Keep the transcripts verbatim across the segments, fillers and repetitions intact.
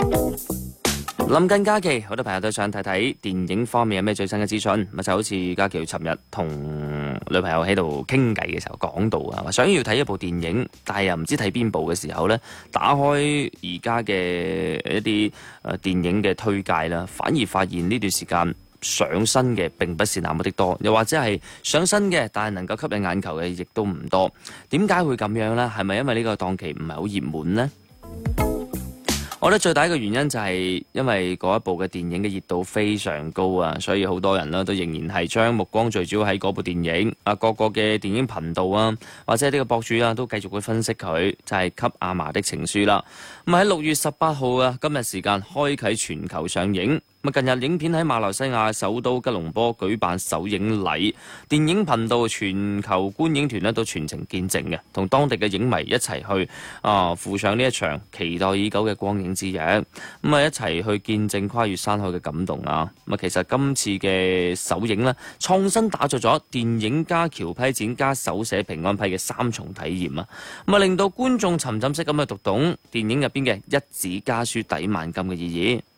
臨近假期，好多朋友都想睇睇電影方面有咩最新嘅資訊。咁就好似家傑尋日同女朋友喺度傾偈嘅時候講到啊，話想要睇一部電影，但係又唔知睇邊部嘅時候呢，打開而家嘅一啲誒電影嘅推介啦，反而發現呢段時間上新嘅並不是那麼的多，又或者係上新嘅但係能夠吸引眼球嘅亦都唔多。點解會咁樣呢？係咪因為呢個檔期唔係好熱門呢？我覺得最大一個原因就係因為嗰一部嘅電影嘅熱度非常高啊，所以好多人呢都仍然係將目光聚焦喺嗰部電影啊，各個嘅電影頻道啊，或者呢個博主啊，都繼續去分析佢，就係、是《給阿嫲的情書》啦。咁喺六月十八號啊，今日時間開啟全球上映。咁近日影片喺馬來西亞首都吉隆坡舉辦首映禮，電影頻道全球觀影團呢都全程見證嘅，同當地嘅影迷一齊去啊赴上呢一場期待已久嘅光影之夜，咁啊一齊去見證跨越山海嘅感動啊！咁啊其實今次嘅首映呢，創新打造咗電影加僑批展加手寫平安批嘅三重體驗啊！咁啊令到觀眾沉浸式咁去讀懂電影入邊嘅一紙家書抵萬金嘅意義。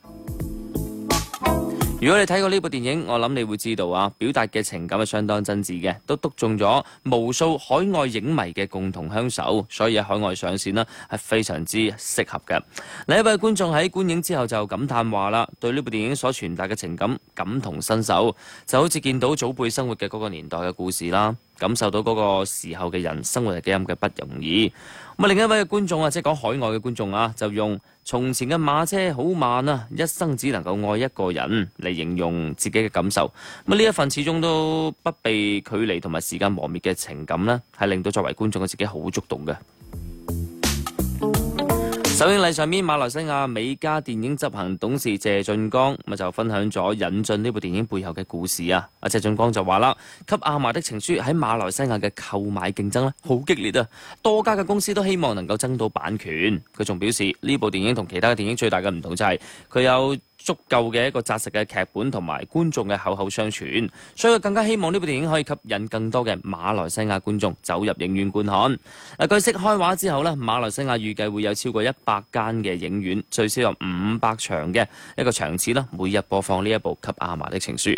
如果你睇過呢部電影，我諗你會知道啊，表達嘅情感係相當真摯嘅，都篤中咗無數海外影迷嘅共同鄉愁，所以喺海外上線呢係非常之適合嘅。另一位觀眾喺觀影之後就感嘆話啦，對呢部電影所傳達嘅情感感同身受，就好似見到祖輩生活嘅嗰個年代嘅故事啦，感受到嗰個時候嘅人生活係幾咁嘅不容易。咁啊，另一位嘅觀眾啊，即係講海外嘅觀眾啊，就用從前嘅馬車好慢啊，一生只能夠愛一個人嚟形容自己嘅感受。咁呢一份始終都不被距離同埋時間磨滅嘅情感呢，係令到作為觀眾嘅自己好觸動嘅。首映禮上面，馬來西亞美加電影執行董事謝晉剛咁就分享咗引進呢部電影背後嘅故事啊！阿謝晉剛就話啦，《給阿嫲的情書》喺馬來西亞嘅購買競爭咧好激烈啊，多家嘅公司都希望能夠爭到版權。佢仲表示呢部電影同其他嘅電影最大嘅唔同就係佢有足夠嘅一個紮實嘅劇本同埋觀眾嘅口口相傳，所以佢更加希望呢部電影可以吸引更多嘅馬來西亞觀眾走入影院觀看。嗱，據悉開畫之後呢，馬來西亞預計會有超過一百間嘅影院，最少有五百場嘅一個場次啦，每日播放呢一部《給阿嫲的情書》。